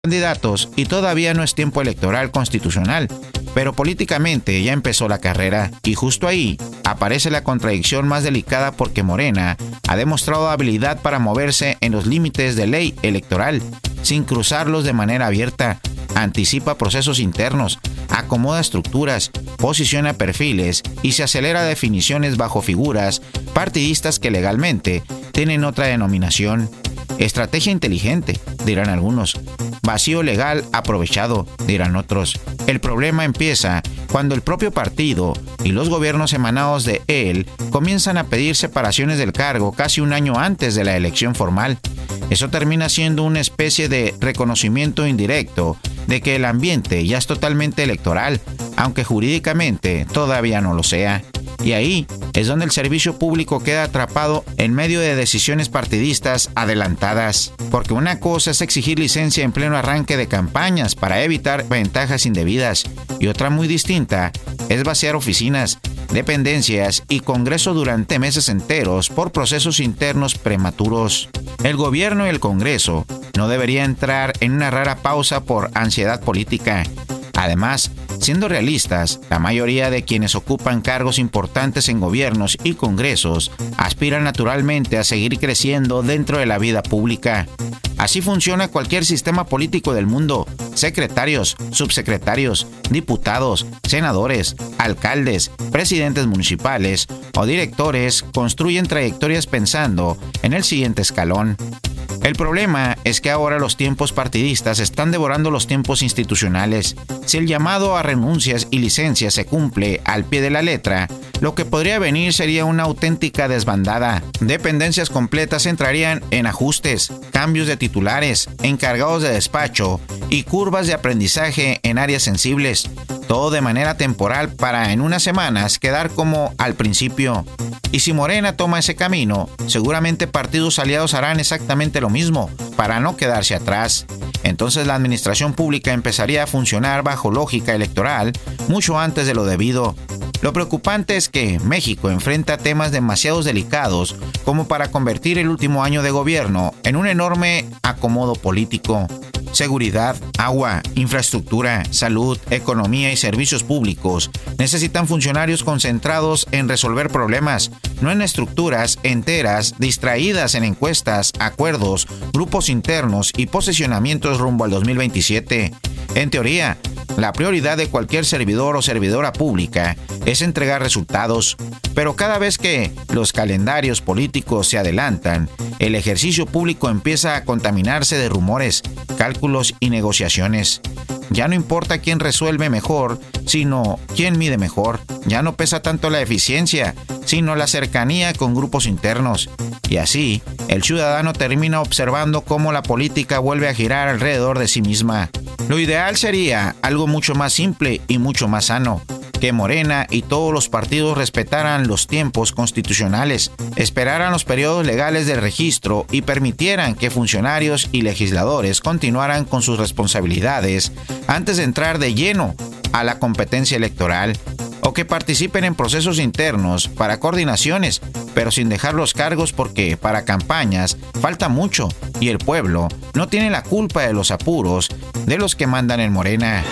candidatos y todavía no es tiempo electoral constitucional, pero políticamente ya empezó la carrera y justo ahí aparece la contradicción más delicada porque Morena ha demostrado habilidad para moverse en los límites de ley electoral sin cruzarlos de manera abierta, anticipa procesos internos, acomoda estructuras, posiciona perfiles y se acelera definiciones bajo figuras partidistas que legalmente tienen otra denominación. Estrategia inteligente, dirán algunos. Vacío legal aprovechado, dirán otros. El problema empieza cuando el propio partido y los gobiernos emanados de él comienzan a pedir separaciones del cargo casi un año antes de la elección formal. Eso termina siendo una especie de reconocimiento indirecto de que el ambiente ya es totalmente electoral, aunque jurídicamente todavía no lo sea. Y ahí es donde el servicio público queda atrapado en medio de decisiones partidistas adelantadas. Porque una cosa es exigir licencia en pleno arranque de campañas para evitar ventajas indebidas, y otra muy distinta es vaciar oficinas, dependencias y Congreso durante meses enteros por procesos internos prematuros. El gobierno y el Congreso no deberían entrar en una rara pausa por ansiedad política. Además, siendo realistas, la mayoría de quienes ocupan cargos importantes en gobiernos y congresos aspiran naturalmente a seguir creciendo dentro de la vida pública. Así funciona cualquier sistema político del mundo. Secretarios, subsecretarios, diputados, senadores, alcaldes, presidentes municipales o directores construyen trayectorias pensando en el siguiente escalón. El problema es que ahora los tiempos partidistas están devorando los tiempos institucionales. Si el llamado a renuncias y licencias se cumple al pie de la letra, lo que podría venir sería una auténtica desbandada. Dependencias completas entrarían en ajustes, cambios de titulares, encargados de despacho y curvas de aprendizaje en áreas sensibles. Todo de manera temporal para en unas semanas quedar como al principio. Y si Morena toma ese camino, seguramente partidos aliados harán exactamente lo mismo para no quedarse atrás. Entonces la administración pública empezaría a funcionar bajo lógica electoral mucho antes de lo debido. Lo preocupante es que México enfrenta temas demasiado delicados como para convertir el último año de gobierno en un enorme acomodo político. Seguridad, agua, infraestructura, salud, economía y servicios públicos necesitan funcionarios concentrados en resolver problemas, no en estructuras enteras distraídas en encuestas, acuerdos, grupos internos y posicionamientos rumbo al 2027. En teoría, la prioridad de cualquier servidor o servidora pública es entregar resultados, pero cada vez que los calendarios políticos se adelantan, el ejercicio público empieza a contaminarse de rumores, cálculos y negociaciones. Ya no importa quién resuelve mejor, sino quién mide mejor. Ya no pesa tanto la eficiencia, sino la cercanía con grupos internos. Y así, el ciudadano termina observando cómo la política vuelve a girar alrededor de sí misma. Lo ideal sería algo mucho más simple y mucho más sano. Que Morena y todos los partidos respetaran los tiempos constitucionales, esperaran los periodos legales de registro y permitieran que funcionarios y legisladores continuaran con sus responsabilidades antes de entrar de lleno a la competencia electoral, o que participen en procesos internos para coordinaciones, pero sin dejar los cargos porque para campañas falta mucho y el pueblo no tiene la culpa de los apuros de los que mandan en Morena.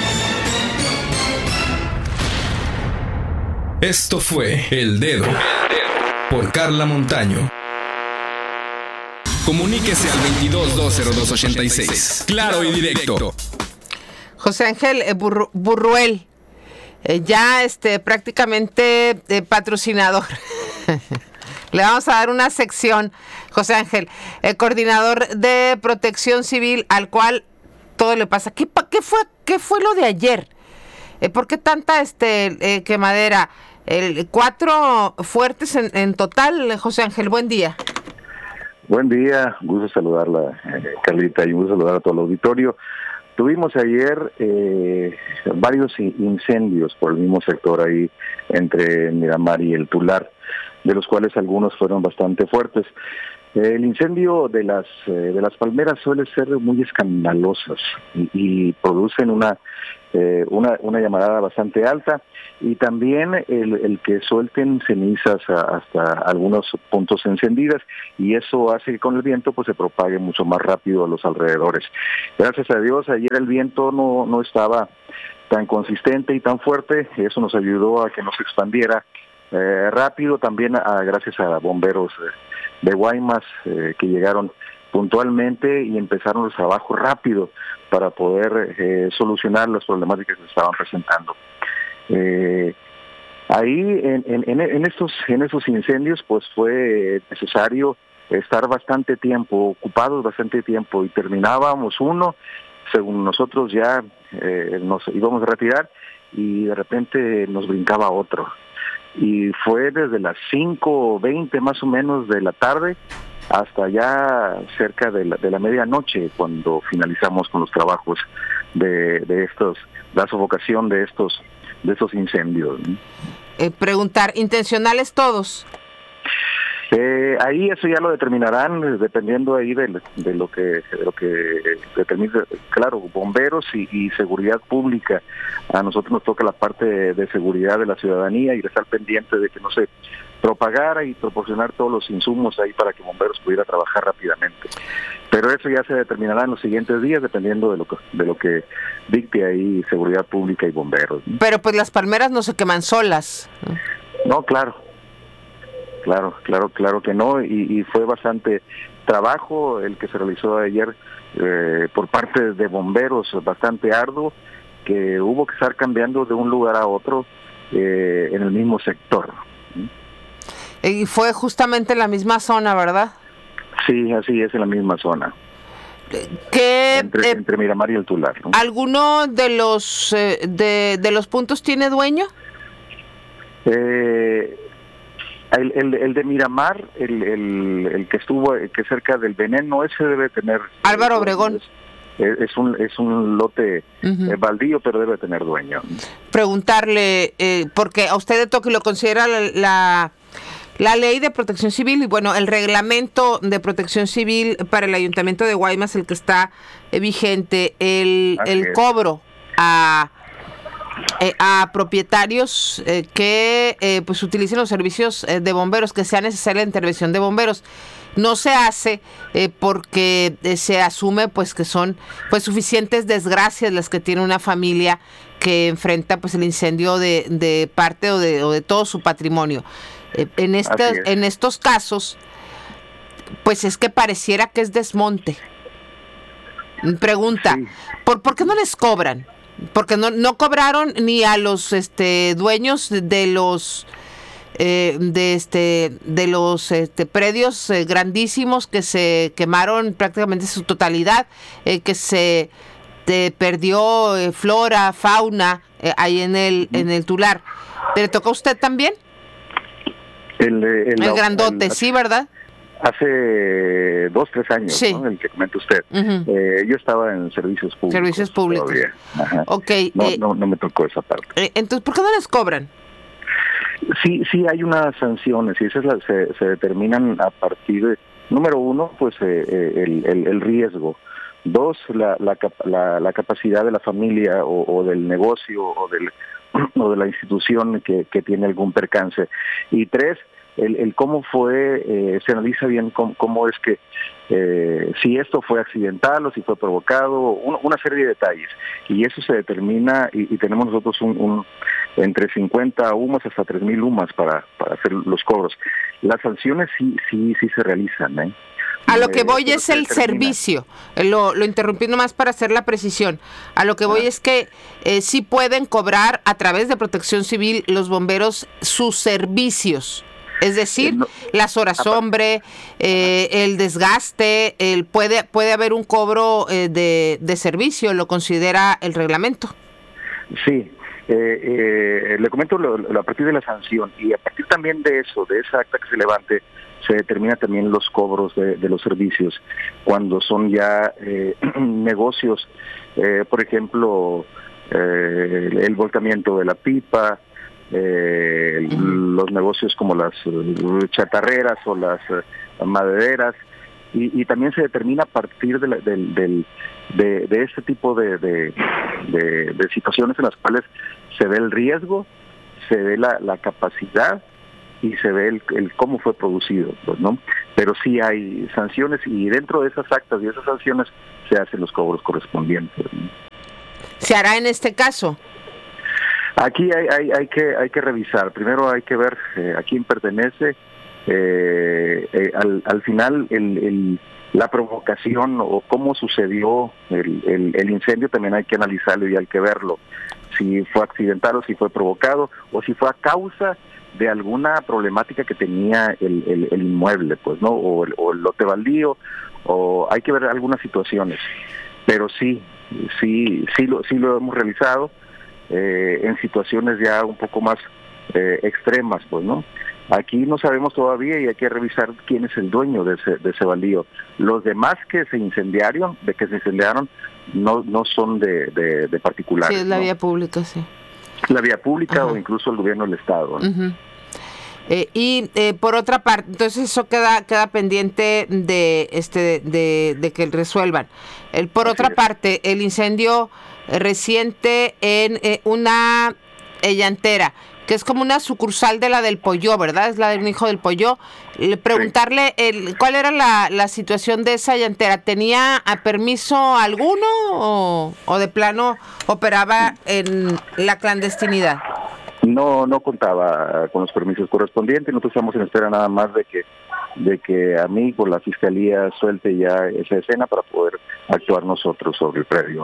Esto fue El Dedo por Carla Montaño. Comuníquese al 22-202-86. Claro y directo. José Ángel Burruel, ya prácticamente patrocinador. Le vamos a dar una sección, José Ángel, coordinador de Protección Civil, al cual todo le pasa. ¿Qué fue lo de ayer? ¿Por qué tanta quemadera? 4 fuertes en total, José Ángel. Buen día. Buen día, gusto saludarla, Carlita, y gusto saludar a todo el auditorio. Tuvimos ayer varios incendios por el mismo sector ahí entre Miramar y el Tular, de los cuales algunos fueron bastante fuertes. El incendio de las palmeras suele ser muy escandalosas y producen una una llamarada bastante alta, y también el que suelten cenizas hasta algunos puntos encendidas, y eso hace que con el viento pues se propague mucho más rápido a los alrededores. Gracias a Dios, ayer el viento no estaba tan consistente y tan fuerte, eso nos ayudó a que no se expandiera rápido, también gracias a bomberos de Guaymas que llegaron puntualmente y empezaron los trabajos rápido para poder solucionar las problemáticas que se estaban presentando. Ahí en esos incendios pues fue necesario estar bastante tiempo, ocupados bastante tiempo, y terminábamos uno, según nosotros ya nos íbamos a retirar, y de repente nos brincaba otro. Y fue desde las 5:20 más o menos de la tarde hasta ya cerca de la medianoche cuando finalizamos con los trabajos de la sofocación de estos incendios. Preguntar, ¿intencionales todos? Ahí eso ya lo determinarán dependiendo ahí de lo que determine, claro, bomberos y seguridad pública. A nosotros nos toca la parte de seguridad de la ciudadanía y de estar pendiente de que no se propagara y proporcionar todos los insumos ahí para que bomberos pudiera trabajar rápidamente. Pero eso ya se determinará en los siguientes días dependiendo de lo que dicte ahí seguridad pública y bomberos, ¿no? Pero pues las palmeras no se queman solas. No, claro que no, y fue bastante trabajo el que se realizó ayer por parte de bomberos, bastante arduo, que hubo que estar cambiando de un lugar a otro en el mismo sector. Y fue justamente en la misma zona, ¿verdad? Sí, así es, en la misma zona. Entre Miramar y el Tular, ¿no? ¿Alguno de los de los puntos tiene dueño? El de Miramar, el que estuvo cerca del Veneno, ese debe tener... Álvaro Obregón. Es un lote baldío, pero debe tener dueño. Preguntarle, porque a usted le toca y lo considera la ley de protección civil y bueno, el reglamento de protección civil para el Ayuntamiento de Guaymas, el que está vigente, el cobro a propietarios que pues utilicen los servicios de bomberos, que sea necesaria la intervención de bomberos. No se hace porque se asume pues que son pues suficientes desgracias las que tiene una familia que enfrenta pues el incendio de parte o de todo su patrimonio. En estos casos pues es que pareciera que es desmonte. Pregunta, sí. ¿Por qué no les cobran? Porque no cobraron ni a los dueños de los predios grandísimos que se quemaron prácticamente su totalidad, que se perdió flora, fauna ahí en el Tular. ¿Le tocó a usted también? El grandote, sí, ¿verdad? Hace 2-3 años, sí. ¿No? El que comenta usted. Uh-huh. Yo estaba en servicios públicos. Servicios públicos. Okay. No me tocó esa parte. Entonces, ¿por qué no les cobran? Sí, hay unas sanciones y esas se determinan a partir de, número uno, pues el riesgo. 2, la capacidad de la familia o del negocio o de la institución que tiene algún percance. Y 3, el cómo fue, se analiza bien cómo es que, si esto fue accidental o si fue provocado, una serie de detalles. Y eso se determina y tenemos nosotros entre 50 UMAS hasta 3,000 UMAS para hacer los cobros. Las sanciones sí se realizan, A lo que voy es el servicio, lo interrumpí nomás para hacer la precisión. A lo que voy es que sí pueden cobrar a través de Protección Civil los bomberos sus servicios. Es decir, las horas hombre, el desgaste, puede haber un cobro de servicio, lo considera el reglamento. Sí, le comento a partir de la sanción y a partir también de eso, de esa acta que se levante, se determina también los cobros de los servicios, cuando son ya negocios, por ejemplo, el volcamiento de la pipa, los negocios como las chatarreras o las madereras, y también se determina a partir de este tipo de situaciones en las cuales se ve el riesgo, se ve la capacidad y se ve el cómo fue producido, pues, ¿no? Pero sí hay sanciones y dentro de esas actas y esas sanciones se hacen los cobros correspondientes, ¿no? ¿Se hará en este caso? Aquí hay que revisar. Primero hay que ver a quién pertenece. Al final la provocación o cómo sucedió el incendio también hay que analizarlo y hay que verlo. Si fue accidental o si fue provocado o si fue a causa de alguna problemática que tenía el inmueble, pues, ¿no? O el lote baldío, o hay que ver algunas situaciones. Pero sí lo hemos realizado en situaciones ya un poco más extremas, pues, ¿no? Aquí no sabemos todavía y hay que revisar quién es el dueño de ese baldío. Los demás que se incendiaron no son de particulares. Sí, es la ¿no? vía pública, sí. La vía pública. Ajá. O incluso el gobierno del estado, ¿no? Uh-huh. Por otra parte, entonces eso queda pendiente de que resuelvan. Por Así otra es. Parte, el incendio reciente en una llantera, que es como una sucursal de la del Pollo, ¿verdad? Es la de un hijo del Pollo. Preguntarle cuál era la situación de esa llantera. ¿Tenía permiso alguno o de plano operaba en la clandestinidad? No contaba con los permisos correspondientes. Nosotros estamos en espera nada más de que a mí con la fiscalía suelte ya esa escena para poder actuar nosotros sobre el predio.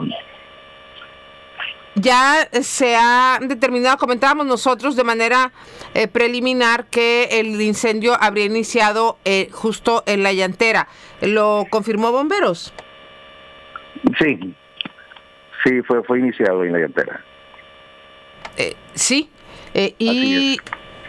Ya se ha determinado, comentábamos nosotros de manera preliminar, que el incendio habría iniciado justo en la llantera. ¿Lo confirmó Bomberos? Sí, fue iniciado en la llantera. Sí. ¿Y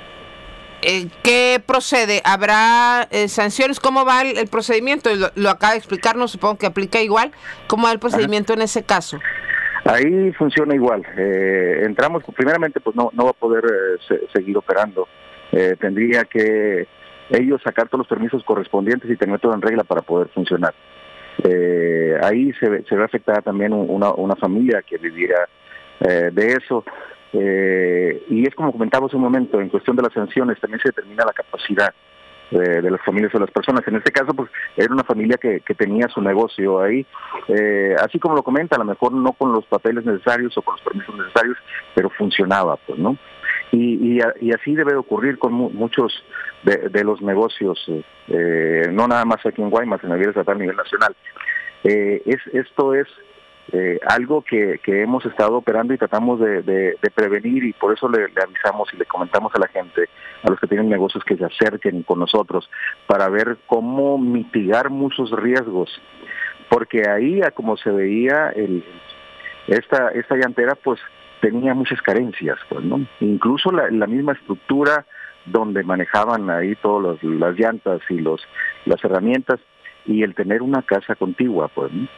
qué procede? ¿Habrá sanciones? ¿Cómo va el procedimiento? Lo acaba de explicarnos, supongo que aplica igual. ¿Cómo va el procedimiento en ese caso? Ahí funciona igual. Entramos, primeramente, pues no va a poder seguir operando. Tendría que ellos sacar todos los permisos correspondientes y tener todo en regla para poder funcionar. Ahí se ve afectada también una familia que viviera de eso. Y es como comentamos un momento, en cuestión de las sanciones también se determina la capacidad de las familias o las personas. En este caso, pues era una familia que tenía su negocio ahí, así como lo comenta, a lo mejor no con los papeles necesarios o con los permisos necesarios, pero funcionaba, pues, ¿no? Y así debe de ocurrir con muchos de los negocios, no nada más aquí en Guaymas, en la vida estatal a nivel nacional. Esto es algo que hemos estado operando y tratamos de prevenir, y por eso le avisamos y le comentamos a la gente, a los que tienen negocios, que se acerquen con nosotros para ver cómo mitigar muchos riesgos, porque ahí, como se veía, esta llantera pues tenía muchas carencias, pues, ¿no? Incluso la misma estructura donde manejaban ahí todas las llantas y las herramientas, y el tener una casa contigua, pues, ¿no?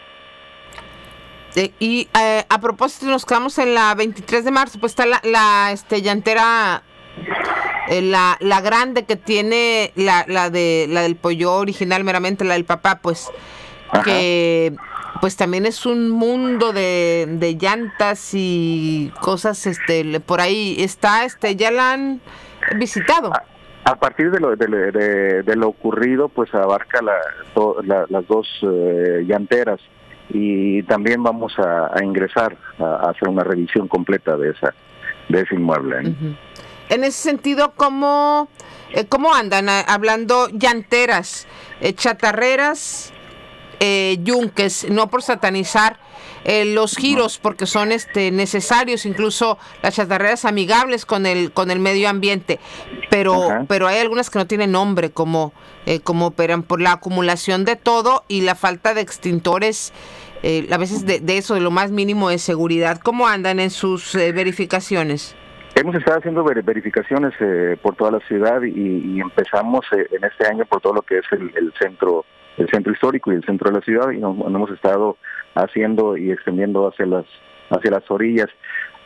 A propósito, nos quedamos en la 23 de marzo, pues está la llantera, la grande, que tiene la del Pollo original, meramente la del papá, pues. Ajá. Que pues también es un mundo de llantas y cosas por ahí. ¿Ya la han visitado? A partir de lo ocurrido, pues abarca las dos llanteras. Y también vamos a ingresar a hacer una revisión completa de ese inmueble, ¿no? Uh-huh. En ese sentido, ¿cómo andan? Hablando llanteras, chatarreras, yunques, no por satanizar los giros, porque son necesarios, incluso las chatarreras amigables con el medio ambiente, pero hay algunas que no tienen nombre, como operan por la acumulación de todo y la falta de extintores, a veces de eso, de lo más mínimo de seguridad. ¿Cómo andan en sus verificaciones? Hemos estado haciendo verificaciones por toda la ciudad y empezamos en este año por todo lo que es el centro histórico y el centro de la ciudad, y nos hemos estado haciendo y extendiendo hacia las orillas.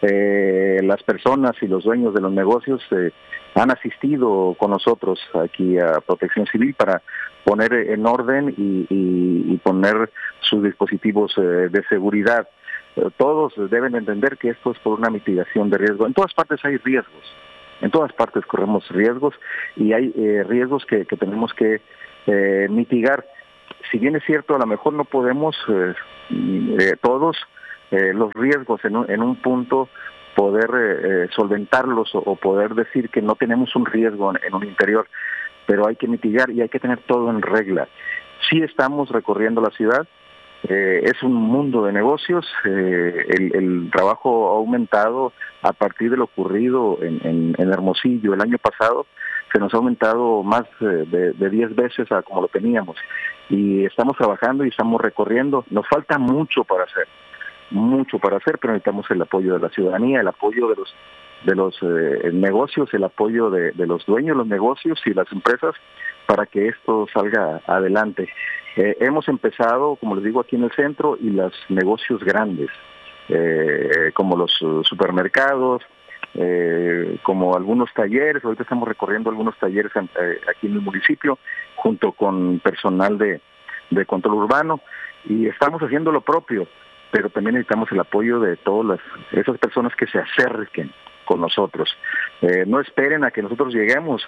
las personas y los dueños de los negocios han asistido con nosotros aquí a Protección Civil para poner en orden y poner sus dispositivos de seguridad. Todos deben entender que esto es por una mitigación de riesgo. En todas partes hay riesgos, en todas partes corremos riesgos y hay riesgos que tenemos que mitigar. Si bien es cierto, a lo mejor no podemos todos los riesgos en un punto poder solventarlos o poder decir que no tenemos un riesgo en un interior, pero hay que mitigar y hay que tener todo en regla. Sí estamos recorriendo la ciudad, es un mundo de negocios, el trabajo ha aumentado a partir de lo ocurrido en Hermosillo el año pasado, se nos ha aumentado más de 10 veces a como lo teníamos, y estamos trabajando y estamos recorriendo. Nos falta mucho para hacer, pero necesitamos el apoyo de la ciudadanía, el apoyo de los negocios, el apoyo de los dueños de los negocios y las empresas para que esto salga adelante. Hemos empezado, como les digo, aquí en el centro, y los negocios grandes, como los supermercados, como algunos talleres. Ahorita estamos recorriendo algunos talleres aquí en el municipio, junto con personal de control urbano, y estamos haciendo lo propio, pero también necesitamos el apoyo de todas esas personas que se acerquen con nosotros. No esperen a que nosotros lleguemos.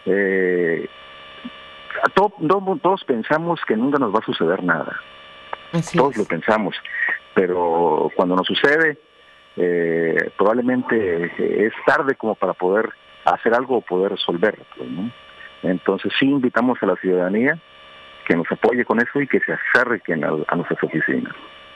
Todos pensamos que nunca nos va a suceder nada. Todos lo pensamos, pero cuando nos sucede, probablemente es tarde como para poder hacer algo o poder resolverlo, ¿no? Entonces sí invitamos a la ciudadanía que nos apoye con eso y que se acerquen a nuestras oficinas.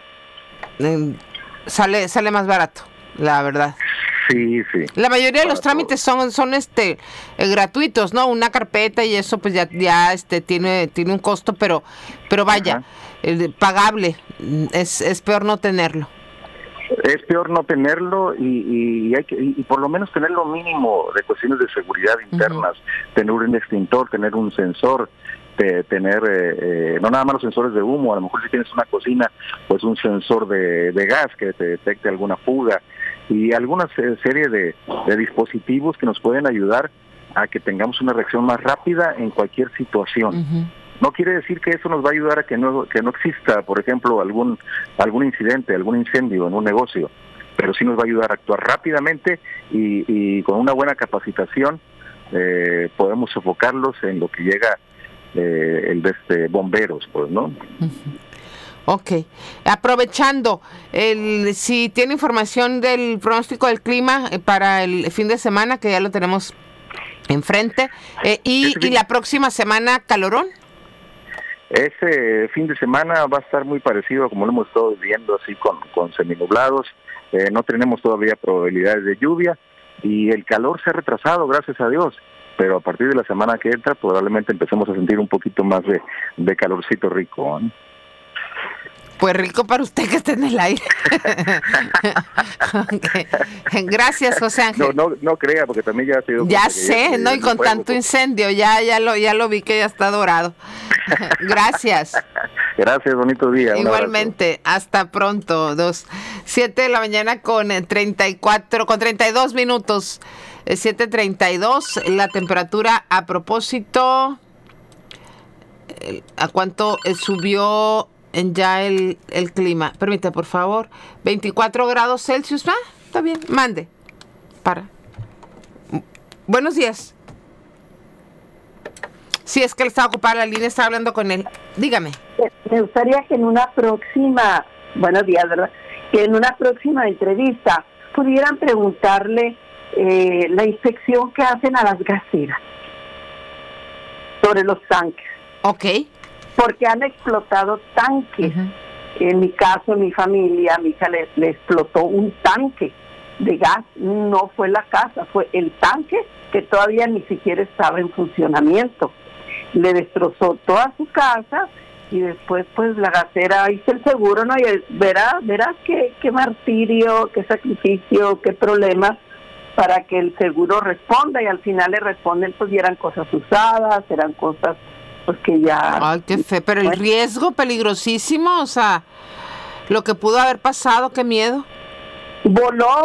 Sale más barato, la verdad. Sí. La mayoría de los trámites son gratuitos, ¿no? Una carpeta y eso pues ya tiene un costo, pero vaya, pagable. Es peor no tenerlo. Es peor no tenerlo y hay que por lo menos tener lo mínimo de cuestiones de seguridad internas, tener un extintor, tener un sensor, tener no nada más los sensores de humo. A lo mejor si tienes una cocina, pues un sensor de gas que te detecte alguna fuga, y alguna serie de dispositivos que nos pueden ayudar a que tengamos una reacción más rápida en cualquier situación. No quiere decir que eso nos va a ayudar a que no exista, por ejemplo, algún incidente, algún incendio en un negocio, pero sí nos va a ayudar a actuar rápidamente y con una buena capacitación podemos sofocarlos en lo que llega bomberos, pues, ¿no? Ok. Aprovechando, si tiene información del pronóstico del clima para el fin de semana, que ya lo tenemos enfrente, y la próxima semana, calorón. Ese fin de semana va a estar muy parecido como lo hemos estado viendo, así con seminublados. No tenemos todavía probabilidades de lluvia y el calor se ha retrasado, gracias a Dios. Pero a partir de la semana que entra probablemente empecemos a sentir un poquito más de calorcito rico, ¿eh? Pues rico para usted que esté en el aire. Okay. Gracias, José Ángel. No crea, porque también ya ha sido... Ya sé, ¿no? Y con tanto incendio, ya lo vi que ya está dorado. Gracias. Gracias, bonito día. Igualmente, hasta pronto. 7 de la mañana con 32 minutos. 7:32, la temperatura a propósito. ¿A cuánto subió ya el clima? Permítame, por favor. 24 grados Celsius. Está bien, mande. Buenos días. Sí, es que él estaba ocupada la línea, estaba hablando con él. Dígame. Me gustaría que en una próxima, buenos días, ¿verdad? Que en una próxima entrevista pudieran preguntarle la inspección que hacen a las gaseras sobre los tanques. Ok. Porque han explotado tanques. En mi caso, en mi familia, a mi hija le explotó un tanque de gas. No fue la casa, fue el tanque que todavía ni siquiera estaba en funcionamiento. Le destrozó toda su casa y después pues la gasera hizo el seguro, ¿no? Y verás qué martirio, qué sacrificio, qué problema para que el seguro responda, y al final le responden pues y eran cosas usadas, eran cosas pues que ya... Ay, qué fe, pero el riesgo peligrosísimo, o sea, lo que pudo haber pasado, qué miedo. Voló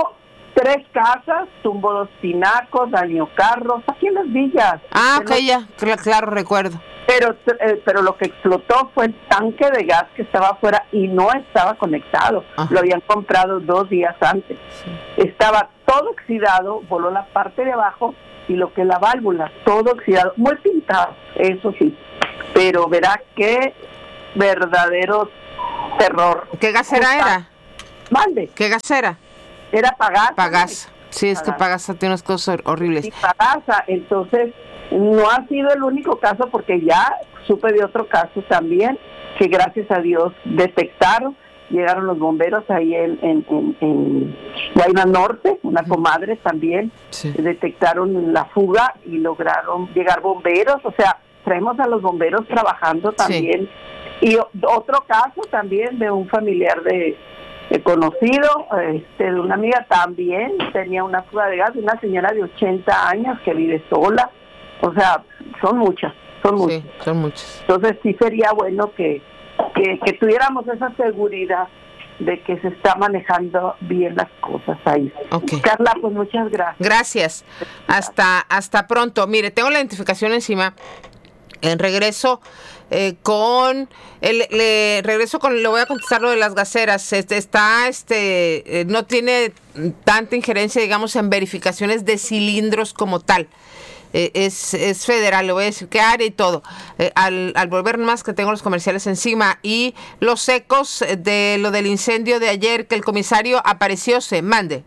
3 casas, tumbó 2 tinacos, dañó carros, aquí en Las Villas. Ok, ya, claro, recuerdo. Pero lo que explotó fue el tanque de gas que estaba afuera y no estaba conectado. Lo habían comprado 2 días antes. Sí. Estaba todo oxidado, voló la parte de abajo y lo que es la válvula, todo oxidado, muy pintado, eso sí. Pero verá qué verdadero terror. ¿Qué gasera era? Mande. ¿Qué gasera? Era Pagasa. Pagasa. Sí, es que Pagasa tiene unas cosas horribles. Sí, Pagasa. Entonces, no ha sido el único caso, porque ya supe de otro caso también, que gracias a Dios detectaron, llegaron los bomberos ahí en Guaymas Norte, una comadre también, detectaron la fuga y lograron llegar bomberos, o sea, traemos a los bomberos trabajando también. Sí. Y otro caso también de un familiar de conocido, de una amiga también, tenía una fuga de gas, una señora de 80 años que vive sola, o sea, son muchas. Sí, son muchas. Entonces sí sería bueno que tuviéramos esa seguridad de que se está manejando bien las cosas ahí. Okay. Carla, pues muchas gracias. Gracias. Hasta pronto. Mire, tengo la identificación encima. Regreso con le voy a contestar lo de las gaseras. No tiene tanta injerencia, digamos, en verificaciones de cilindros como tal. Es federal, le voy a decir qué área y todo. Al volver más, que tengo los comerciales encima, y los ecos de lo del incendio de ayer, que el comisario apareció, se mande.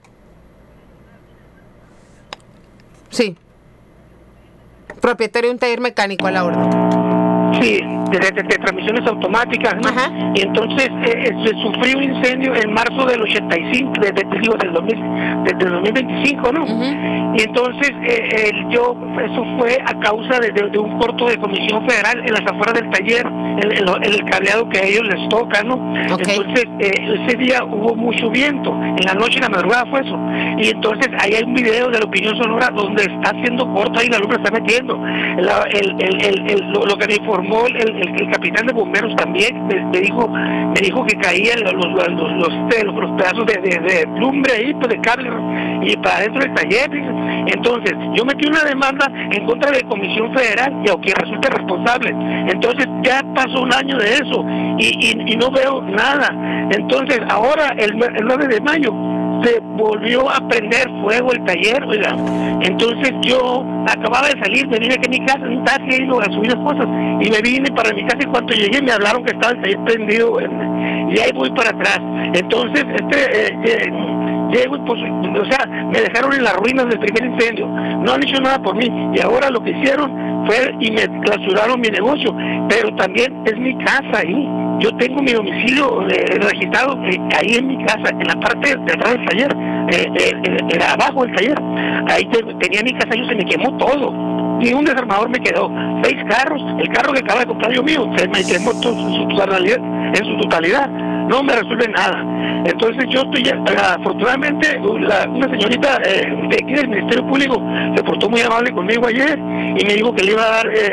Sí. Propietario de un taller mecánico, a la orden. Sí, de transmisiones automáticas, ¿no? Ajá. Y entonces se sufrió un incendio en marzo del 85, del 2025, ¿no? Uh-huh. Y entonces eso fue a causa de un corto de Comisión Federal en las afueras del taller, el cableado que a ellos les toca, ¿no? Okay. Entonces ese día hubo mucho viento, en la noche, en la madrugada fue eso. Y entonces ahí hay un video de la Opinión Sonora donde está haciendo corto, ahí la luz está metiendo. Lo que me informó el capitán de bomberos también me dijo que caían los pedazos de lumbre ahí, pues, de cable, y para dentro del taller. Entonces yo metí una demanda en contra de Comisión Federal y aunque resulte responsable. Entonces ya pasó un año de eso y no veo nada. Entonces ahora el 9 de mayo se volvió a prender fuego el taller, oiga. Entonces yo acababa de salir, me vine aquí a mi casa en un taxi y a subir las cosas, y me vine para mi casa, y cuando llegué me hablaron que estaba el taller prendido, y ahí voy para atrás. Entonces llego y pues, o sea, me dejaron en las ruinas del primer incendio, no han hecho nada por mí, y ahora lo que hicieron fue y me clausuraron mi negocio, pero también es mi casa ahí. Yo tengo mi domicilio registrado ahí en mi casa, en la parte de atrás del taller, abajo del taller. Ahí tenía mi casa, y se me quemó todo. Ni un desarmador me quedó. 6 carros, el carro que acaba de comprar yo mío, se me quemó en su totalidad. No me resuelve nada. Entonces yo estoy, afortunadamente, una señorita de aquí del Ministerio Público se portó muy amable conmigo ayer y me dijo que le iba a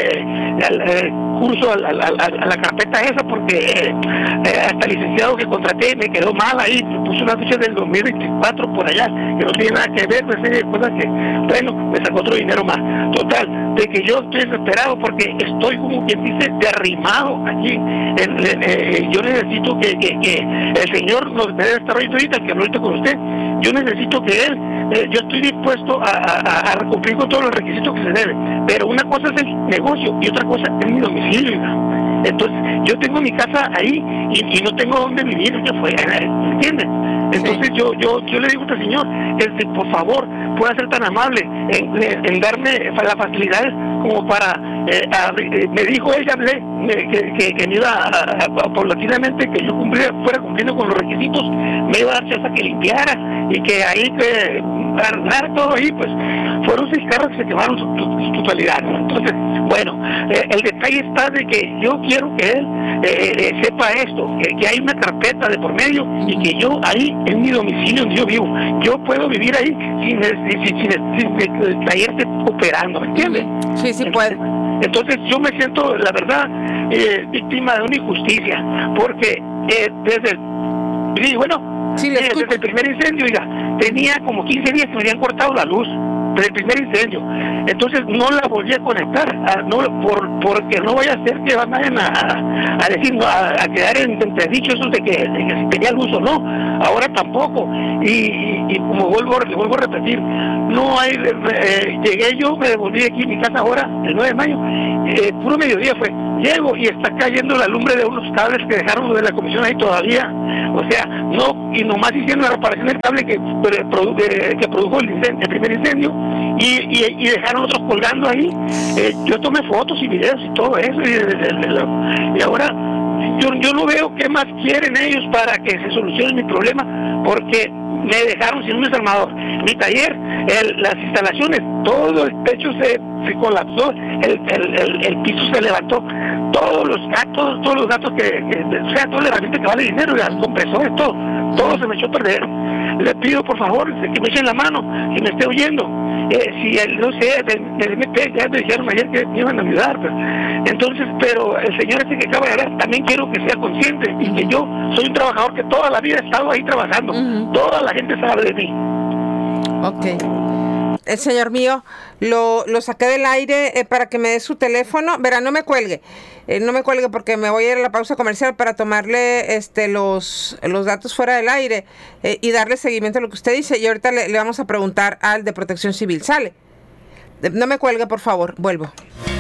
dar curso a la carpeta esa, porque hasta el licenciado que contraté me quedó mal ahí, me puso una ficha del 2024 por allá, que no tiene nada que ver con esa cosas que, bueno, me sacó otro dinero más. Total, de que yo estoy desesperado porque estoy, como quien dice, derrimado aquí. Yo necesito que el señor nos debe estar ahorita, que habló ahorita con usted. Yo necesito que él, yo estoy dispuesto a cumplir con todos los requisitos que se deben, pero una cosa es el negocio y otra cosa es mi domicilio. Entonces yo tengo mi casa ahí y no tengo dónde vivir, ¿entiendes? Entonces yo le digo a este señor, por favor, pueda ser tan amable en darme las facilidades como para, me dijo ella, que me iba paulatinamente, que yo fuera cumpliendo con los requisitos, me iba a dar chance que limpiara y que ahí arreglar todo ahí. Pues fueron 6 carros que se quemaron su totalidad, ¿no? Entonces, bueno, el detalle está de que yo quiero que él sepa esto, que hay una carpeta de por medio y que yo ahí, en mi domicilio donde yo vivo, yo puedo vivir ahí sin el taller esté operando, ¿me entiendes? Sí, puede. Entonces yo me siento, la verdad, víctima de una injusticia, porque bueno, Sí, le escucho. Desde el primer incendio, oiga, tenía como 15 días que me habían cortado la luz desde el primer incendio. Entonces no la volví a conectar, porque no vaya a ser que vayan a decir, a quedar en entredicho esos de que si tenía luz o no. Ahora tampoco. Y como vuelvo a repetir, no hay, llegué yo, me devolví aquí en mi casa ahora, el 9 de mayo, puro mediodía fue, llego y está cayendo la lumbre de unos cables que dejaron de la comisión ahí todavía, o sea, no, y nomás hicieron la reparación del cable que produjo el primer incendio, y dejaron otros colgando ahí. Yo tomé fotos y videos y todo eso, y ahora yo no veo qué más quieren ellos para que se solucione mi problema, porque me dejaron sin un desarmador. Mi taller, las instalaciones, todo el techo se colapsó, el piso se levantó, todos los gatos o sea, toda la herramienta que vale dinero, los compresores, todo se me echó a perder. Le pido por favor que me echen la mano, que me esté oyendo. Si no sé, del MP ya me dijeron ayer que me iban a ayudar, pero el señor ese que acaba de hablar también quiero que sea consciente y que yo soy un trabajador que toda la vida he estado ahí trabajando. Toda la gente sabe de mí. Ok. El señor mío, lo saqué del aire para que me dé su teléfono. Verá, no me cuelgue. No me cuelgue porque me voy a ir a la pausa comercial para tomarle los datos fuera del aire y darle seguimiento a lo que usted dice. Y ahorita le vamos a preguntar al de Protección Civil. ¿Sale? No me cuelgue, por favor. Vuelvo.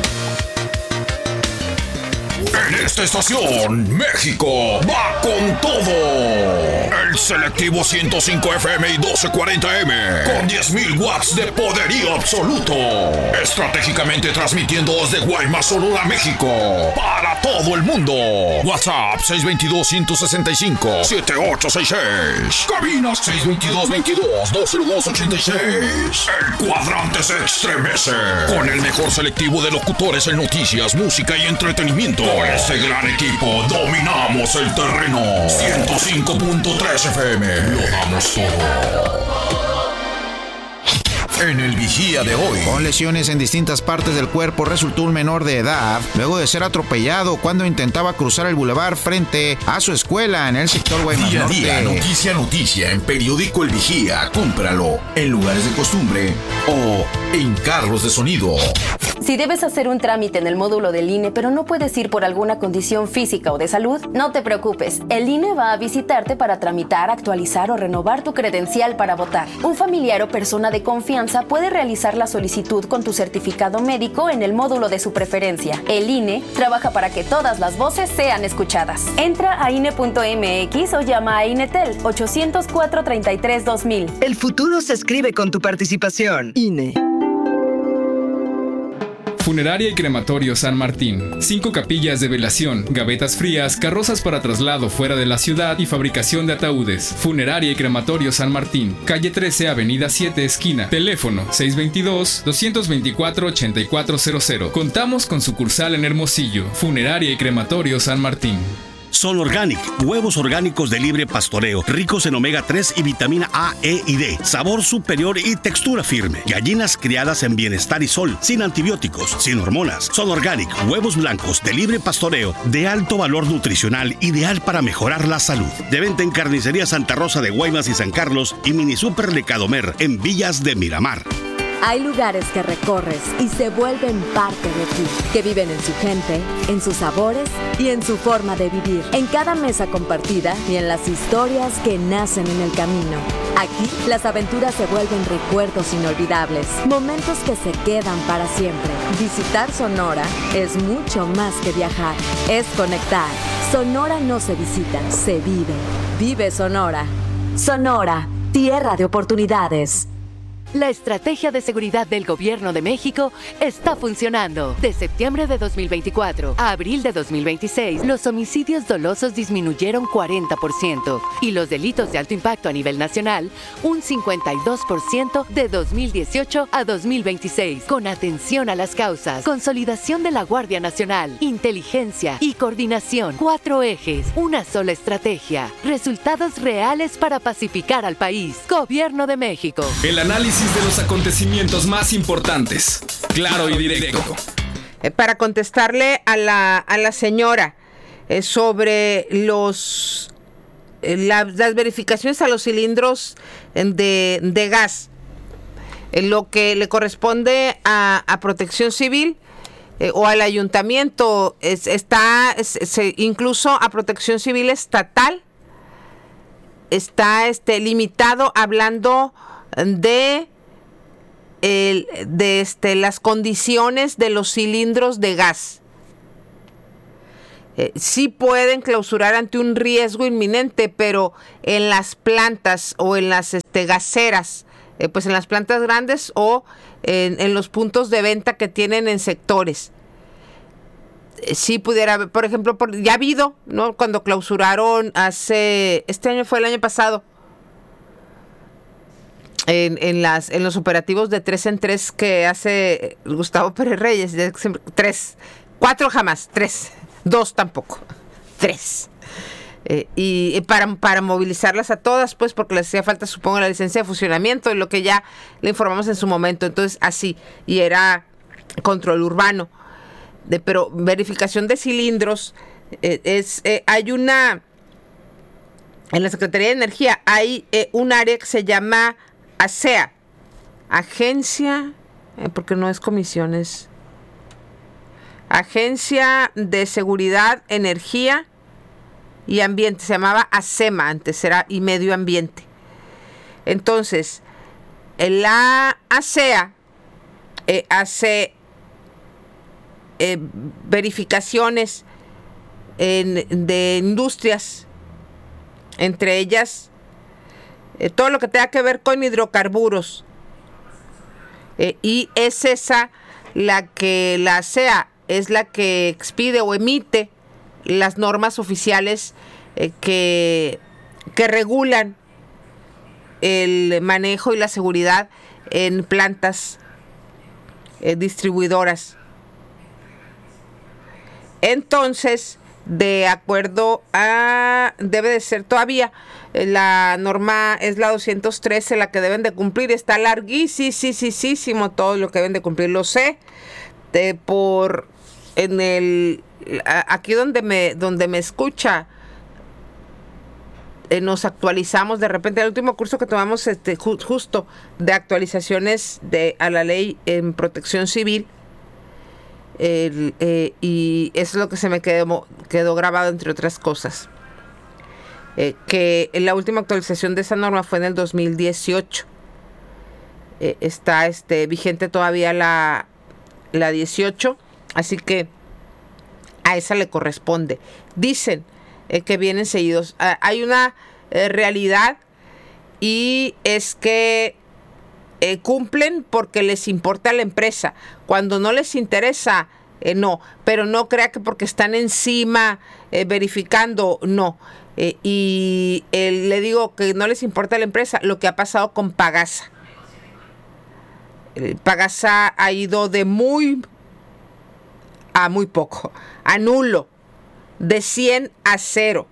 En esta estación, México va con todo. El selectivo 105 FM y 1240M con 10.000 watts de poderío absoluto. Estratégicamente transmitiendo desde Guaymas, Sonora, México, para todo el mundo. WhatsApp 622-165-7866. Cabina 622-22-20286. El cuadrante se estremece con el mejor selectivo de locutores en noticias, música y entretenimiento. Con este gran equipo dominamos el terreno. 105.3 FM. Lo damos todo. En el Vigía de hoy. Con lesiones en distintas partes del cuerpo resultó un menor de edad luego de ser atropellado cuando intentaba cruzar el bulevar frente a su escuela en el sector Guaymas Norte. Día a día, noticia en Periódico El Vigía. Cómpralo en lugares de costumbre o en carros de sonido. Si debes hacer un trámite en el módulo del INE, pero no puedes ir por alguna condición física o de salud, no te preocupes. El INE va a visitarte para tramitar, actualizar o renovar tu credencial para votar. Un familiar o persona de confianza puede realizar la solicitud con tu certificado médico en el módulo de su preferencia. El INE trabaja para que todas las voces sean escuchadas. Entra a INE.mx o llama a INETEL 800-433-2000. El futuro se escribe con tu participación. INE. Funeraria y Crematorio San Martín. 5 capillas de velación, gavetas frías, carrozas para traslado fuera de la ciudad y fabricación de ataúdes. Funeraria y Crematorio San Martín. Calle 13, Avenida 7, esquina. Teléfono 622-224-8400. Contamos con sucursal en Hermosillo. Funeraria y Crematorio San Martín. Son Organic, huevos orgánicos de libre pastoreo, ricos en omega 3 y vitamina A, E y D, sabor superior y textura firme. Gallinas criadas en bienestar y sol, sin antibióticos, sin hormonas. Son Organic, huevos blancos de libre pastoreo, de alto valor nutricional, ideal para mejorar la salud. De venta en Carnicería Santa Rosa de Guaymas y San Carlos y Mini Super Lecadomer en Villas de Miramar. Hay lugares que recorres y se vuelven parte de ti, que viven en su gente, en sus sabores y en su forma de vivir, en cada mesa compartida y en las historias que nacen en el camino. Aquí, las aventuras se vuelven recuerdos inolvidables, momentos que se quedan para siempre. Visitar Sonora es mucho más que viajar, es conectar. Sonora no se visita, se vive. Vive Sonora. Sonora, tierra de oportunidades. La estrategia de seguridad del Gobierno de México está funcionando. De septiembre de 2024 a abril de 2026, los homicidios dolosos disminuyeron 40% y los delitos de alto impacto a nivel nacional un 52% de 2018 a 2026. Con atención a las causas, consolidación de la Guardia Nacional, inteligencia y coordinación. 4 ejes, una sola estrategia. Resultados reales para pacificar al país. Gobierno de México. El análisis de los acontecimientos más importantes, claro y directo. Para contestarle a la señora sobre los las verificaciones a los cilindros de gas, lo que le corresponde a Protección Civil o al ayuntamiento, incluso a Protección Civil estatal, está limitado hablando de las condiciones de los cilindros de gas. Sí pueden clausurar ante un riesgo inminente, pero en las plantas o en las gaseras, pues en las plantas grandes o en los puntos de venta que tienen en sectores. Sí pudiera haber, por ejemplo, ya ha habido, ¿no? Cuando clausuraron este año fue el año pasado, en los operativos de 3 en 3 que hace Gustavo Pérez Reyes, 4 jamás, 3, 2 tampoco, 3. Y para movilizarlas a todas, pues porque les hacía falta, supongo, la licencia de funcionamiento, lo que ya le informamos en su momento. Entonces, así, y era control urbano. Pero verificación de cilindros, hay una, en la Secretaría de Energía, hay un área que se llama ASEA, Agencia, porque no es comisiones, Agencia de Seguridad, Energía y Ambiente, se llamaba ASEMA, antes era y Medio Ambiente. Entonces, la ASEA hace verificaciones de industrias, entre ellas todo lo que tenga que ver con hidrocarburos, y es esa la ASEA es la que expide o emite las normas oficiales que regulan el manejo y la seguridad en plantas distribuidoras. Entonces, de acuerdo debe de ser todavía, la norma es la 213 la que deben de cumplir, está larguísimo todo lo que deben de cumplir, lo sé, aquí donde me escucha, nos actualizamos de repente, el último curso que tomamos justo de actualizaciones a la ley en Protección Civil, y eso es lo que se me quedó grabado, entre otras cosas, que la última actualización de esa norma fue en el 2018. Está vigente todavía la 18, así que a esa le corresponde. Dicen que vienen seguidos. Hay una realidad, y es que cumplen porque les importa a la empresa. Cuando no les interesa, no. Pero no crea que porque están encima verificando, no. Y le digo que no les importa a la empresa, lo que ha pasado con Pagasa. Pagasa ha ido de muy poco, a nulo, de 100 a 0.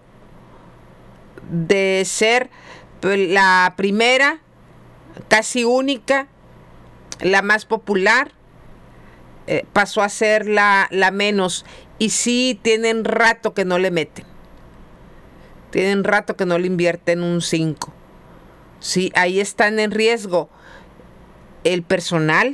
De ser la primera, casi única, la más popular, pasó a ser la menos. Y sí tienen rato que no le meten. Tienen rato que no le invierten un 5. Sí, ahí están en riesgo el personal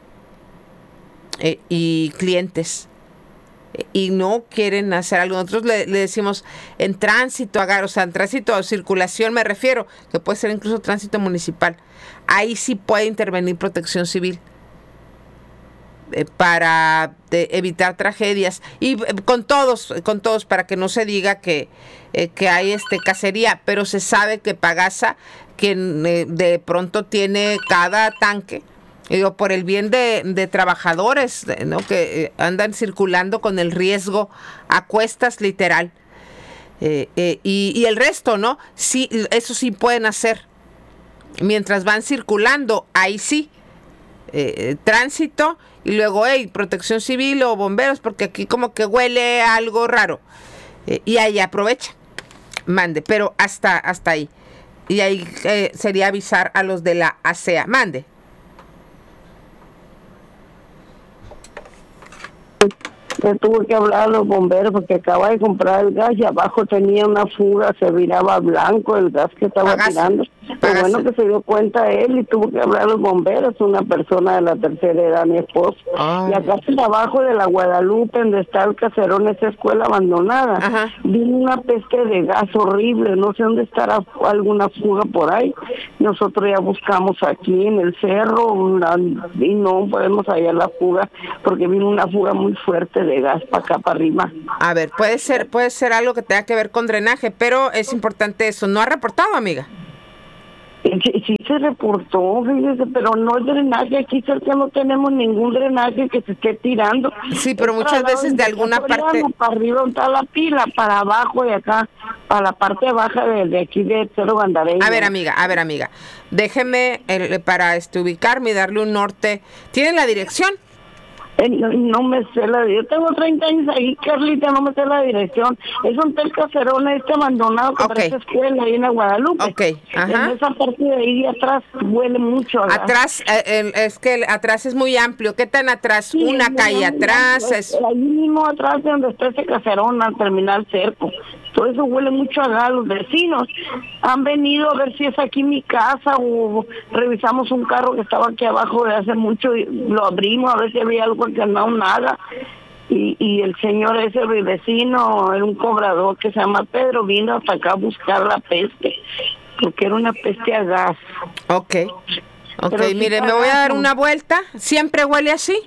y clientes. Y no quieren hacer algo. Nosotros le decimos en tránsito, en tránsito o circulación me refiero, que puede ser incluso tránsito municipal. Ahí sí puede intervenir Protección Civil para evitar tragedias, y con todos, para que no se diga que hay cacería, pero se sabe que Pagasa, quien de pronto tiene cada tanque, por el bien de trabajadores, ¿no? Que andan circulando con el riesgo a cuestas, literal, y el resto, ¿no? Sí, eso sí pueden hacer mientras van circulando. Ahí sí, tránsito, y luego Protección Civil o bomberos, porque aquí como que huele algo raro, y ahí aprovecha, mande, pero hasta ahí. Y ahí sería avisar a los de la ASEA, mande. Entonces tuve que hablar a los bomberos porque acaba de comprar el gas y abajo tenía una fuga, se viraba blanco el gas que estaba tirando. Pero bueno que se dio cuenta él y tuvo que hablar a los bomberos, una persona de la tercera edad, mi esposo. Y acá abajo de la Guadalupe, donde está el caserón, esa escuela abandonada, vino una peste de gas horrible, no sé dónde estará alguna fuga por ahí. Nosotros ya buscamos aquí en el cerro y no podemos hallar la fuga porque vino una fuga muy fuerte de gas para acá, para arriba. A ver, puede ser algo que tenga que ver con drenaje, pero es importante eso. ¿No ha reportado, amiga? Sí se reportó, fíjese, pero no es drenaje. Aquí cerca no tenemos ningún drenaje que se esté tirando. Sí, pero muchas veces de alguna parte... Para arriba está la pila, para abajo y acá, para la parte baja de aquí de Cerro Bandareña. A ver, amiga, déjeme para ubicarme y darle un norte. ¿Tiene la dirección? No me sé yo tengo 30 años ahí, Carlita, no me sé la dirección. Es un tel caserón abandonado que parece escuela ahí en la Guadalupe. En esa parte de ahí de atrás huele mucho a gas. Atrás, es que atrás es muy amplio. ¿Qué tan atrás? Sí, una calle atrás. Ahí mismo atrás de donde está ese caserón, al terminal cerco. Todo eso huele mucho a gas. Los vecinos han venido a ver si es aquí mi casa o revisamos un carro que estaba aquí abajo de hace mucho y lo abrimos a ver si había algo que no, nada. Y el señor ese, el vecino, era un cobrador que se llama Pedro, vino hasta acá a buscar la peste, porque era una peste a gas. Ok, mire, me voy a dar una vuelta. ¿Siempre huele así?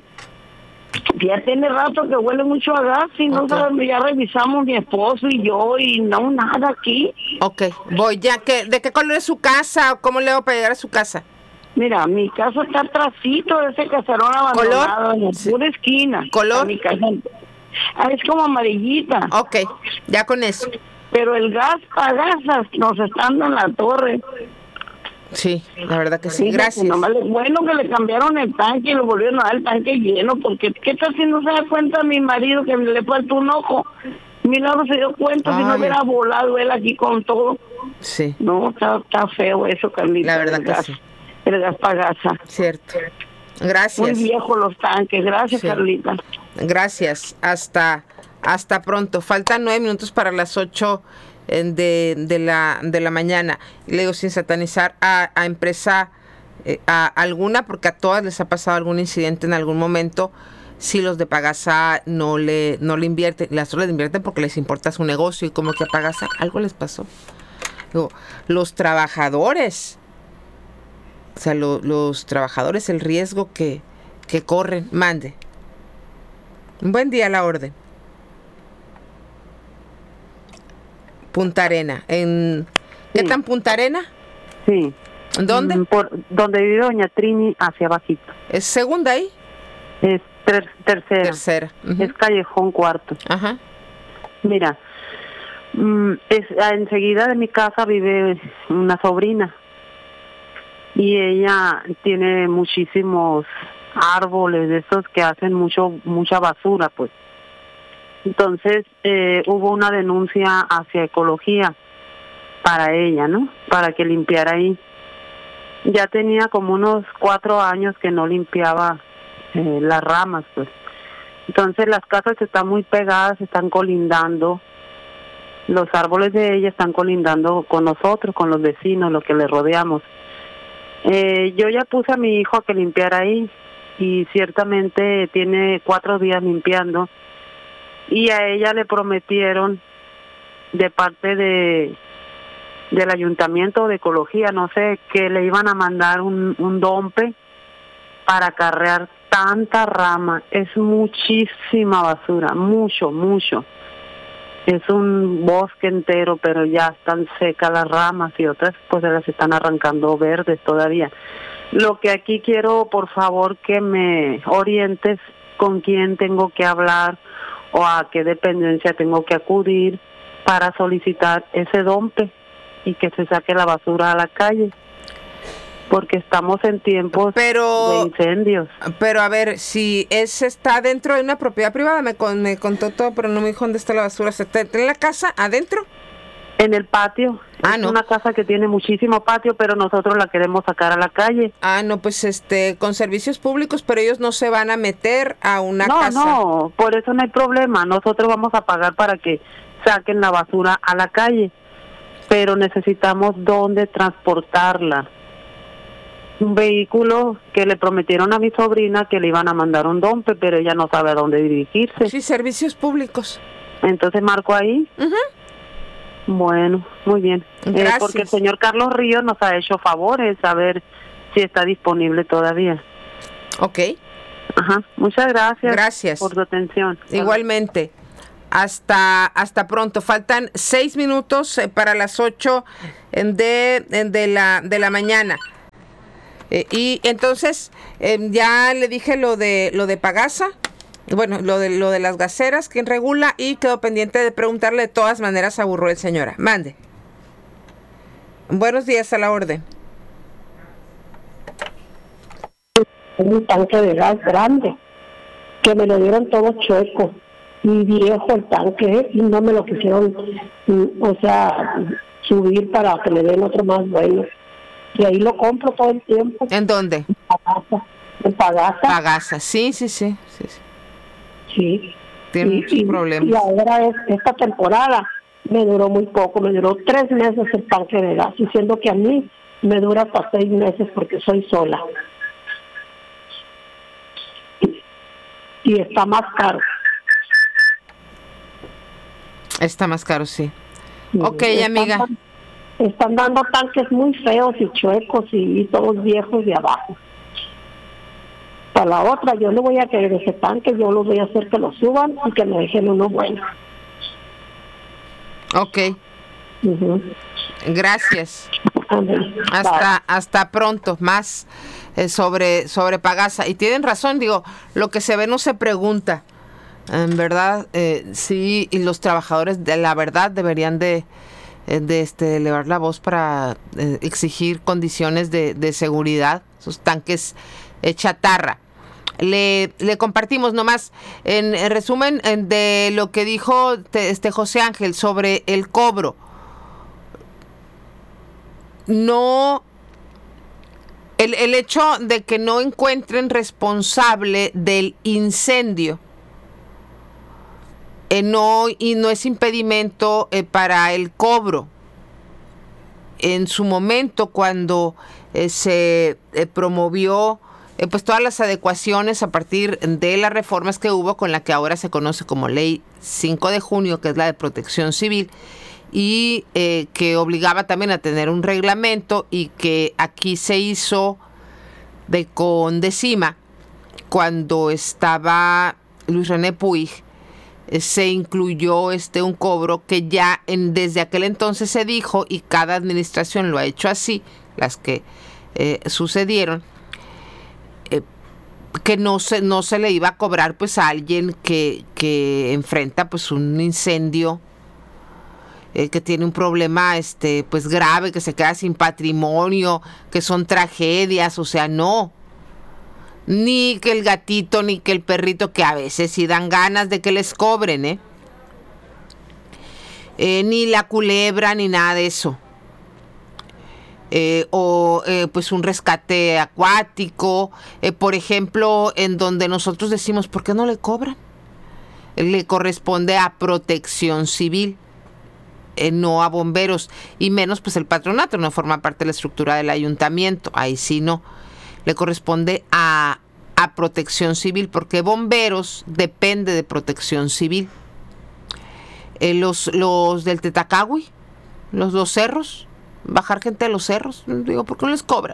Ya tiene rato que huele mucho a gas y no sabemos, ya revisamos mi esposo y yo y no, nada aquí. Ok, voy ya. ¿De qué color es su casa? ¿Cómo le hago para llegar a su casa? Mira, mi casa está atrásito de ese caserón abandonado, en la pura esquina. ¿Color? Mi casa es como amarillita. Ok, ya con eso. Pero el gas para gasas nos está dando en la torre. Sí, la verdad que sí. Gracias. Bueno que le cambiaron el tanque y lo volvieron a dar el tanque lleno, porque ¿qué tal si no se da cuenta mi marido que le falta un ojo? Milagro se dio cuenta, si no hubiera volado él aquí con todo. Sí. No, está feo eso, Carlita. La verdad que sí. El gas para gasa. Cierto. Gracias. Muy viejos los tanques. Gracias, Carlita. Gracias. Hasta pronto. Faltan 9 minutos para las 8 de la mañana. Le digo, sin satanizar a empresa a alguna, porque a todas les ha pasado algún incidente en algún momento. Si los de Pagasa no le invierten, las otras le invierten porque les importa su negocio y como que a Pagasa algo les pasó. Digo, los trabajadores, o sea, los trabajadores, el riesgo que corren. Mande. Un buen día a la orden. Punta Arena. ¿Qué tan Punta Arena? Sí. ¿Dónde? Por donde vive doña Trini, hacia abajito. ¿Es segunda ahí? Es tercera. Tercera. Uh-huh. Es callejón cuarto. Ajá. Mira, enseguida de mi casa vive una sobrina. Y ella tiene muchísimos árboles de esos que hacen mucha basura, pues. Entonces hubo una denuncia hacia ecología para ella, ¿no? Para que limpiara ahí. Ya tenía como unos 4 años que no limpiaba las ramas, pues. Entonces las casas están muy pegadas, están colindando. Los árboles de ella están colindando con nosotros, con los vecinos, los que le rodeamos. Yo ya puse a mi hijo a que limpiara ahí y ciertamente tiene 4 días limpiando. Y a ella le prometieron de parte del ayuntamiento de ecología, no sé, que le iban a mandar un dompe para acarrear tanta rama. Es muchísima basura, mucho. Es un bosque entero, pero ya están secas las ramas y otras pues se las están arrancando verdes todavía. Lo que aquí quiero, por favor, que me orientes con quién tengo que hablar o a qué dependencia tengo que acudir para solicitar ese dompe y que se saque la basura a la calle, porque estamos en tiempos de incendios. Pero a ver, si está dentro de una propiedad privada, me contó todo, pero no me dijo dónde está la basura. ¿Está en la casa, adentro? En el patio. Es una casa que tiene muchísimo patio, pero nosotros la queremos sacar a la calle. No, pues con servicios públicos, pero ellos no se van a meter a una casa. No, por eso no hay problema. Nosotros vamos a pagar para que saquen la basura a la calle, pero necesitamos dónde transportarla. Un vehículo que le prometieron a mi sobrina que le iban a mandar un dompe, pero ella no sabe a dónde dirigirse. Sí, servicios públicos. Entonces marco ahí. Bueno, muy bien. Porque el señor Carlos Ríos nos ha hecho favores a ver si está disponible todavía. Ok. Ajá, muchas gracias. Gracias por su atención. Igualmente. Hasta pronto. Faltan 6 minutos para las 8 de la mañana. Y entonces ya le dije lo de Pagasa. Bueno, lo de las gaseras, ¿quién regula? Y quedo pendiente de preguntarle de todas maneras a Burruel, señora. Mande. Buenos días, a la orden. Un tanque de gas grande, que me lo dieron todo chueco y viejo el tanque, y no me lo quisieron, subir para que me den otro más bueno. Y ahí lo compro todo el tiempo. ¿En dónde? En Pagasa. Pagasa, sí. Sí. Tiene muchos problemas. Y ahora esta temporada me duró muy poco, me duró 3 meses el tanque de gas, diciendo que a mí me dura hasta 6 meses porque soy sola. Y está más caro. Está más caro, sí. Ok, amiga. Están dando tanques muy feos y chuecos y todos viejos de abajo. Para la otra, yo no voy a querer ese tanque, yo los voy a hacer que lo suban y que me dejen uno bueno. Ok. Gracias. Hasta pronto. Más sobre Pagasa. Y tienen razón, digo, lo que se ve no se pregunta. En verdad, sí, y los trabajadores de la verdad deberían de elevar la voz para exigir condiciones de seguridad, esos tanques chatarra. Le compartimos nomás en resumen de lo que dijo José Ángel sobre el cobro. No, el hecho de que no encuentren responsable del incendio no es impedimento para el cobro. En su momento, cuando se promovió pues todas las adecuaciones a partir de las reformas que hubo con la que ahora se conoce como Ley 5 de junio, que es la de Protección Civil, y que obligaba también a tener un reglamento, y que aquí se hizo con Decima cuando estaba Luis René Puig. Se incluyó un cobro que ya desde aquel entonces se dijo, y cada administración lo ha hecho así, las que sucedieron, que no se le iba a cobrar pues a alguien que enfrenta pues un incendio, que tiene un problema pues grave, que se queda sin patrimonio, que son tragedias, o sea, no. Ni que el gatito, ni que el perrito, que a veces sí dan ganas de que les cobren, ni la culebra, ni nada de eso. Pues un rescate acuático, por ejemplo, en donde nosotros decimos, ¿por qué no le cobran? Le corresponde a Protección Civil, no a bomberos, y menos pues el patronato, no forma parte de la estructura del ayuntamiento, ahí sí no. Le corresponde a Protección Civil, porque bomberos depende de Protección Civil. Los del Tetacahui, los cerros, bajar gente de los cerros, digo, ¿por qué no les cobran?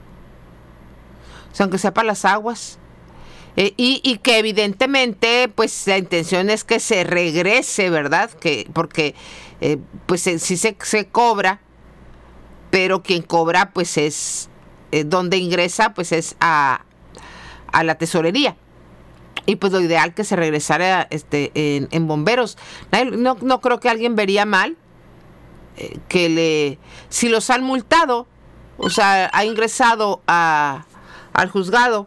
O sea, aunque sea para las aguas. Y que evidentemente pues la intención es que se regrese, ¿verdad? Porque pues sí se cobra, pero quien cobra pues es donde ingresa pues es a la tesorería, y pues lo ideal que se regresara en bomberos. No creo que alguien vería mal si los han multado, o sea, ha ingresado al juzgado